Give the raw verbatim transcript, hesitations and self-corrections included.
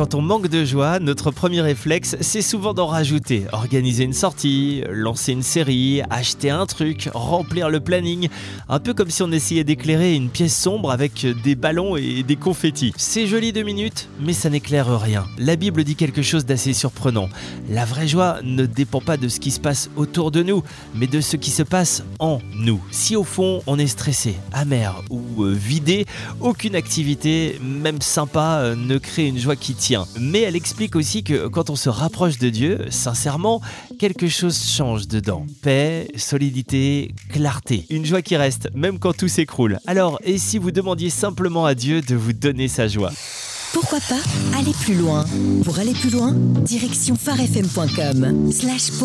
Quand on manque de joie, notre premier réflexe, c'est souvent d'en rajouter. Organiser une sortie, lancer une série, acheter un truc, remplir le planning. Un peu comme si on essayait d'éclairer une pièce sombre avec des ballons et des confettis. C'est joli deux minutes, mais ça n'éclaire rien. La Bible dit quelque chose d'assez surprenant. La vraie joie ne dépend pas de ce qui se passe autour de nous, mais de ce qui se passe en nous. Si au fond, on est stressé, amer ou euh, vidé, aucune activité, même sympa, euh, ne crée une joie qui tient. Mais elle explique aussi que quand on se rapproche de Dieu, sincèrement, quelque chose change dedans. Paix, solidité, clarté. Une joie qui reste, même quand tout s'écroule. Alors, et si vous demandiez simplement à Dieu de vous donner sa joie ? Pourquoi pas aller plus loin ? Pour aller plus loin, direction phare f m point com slash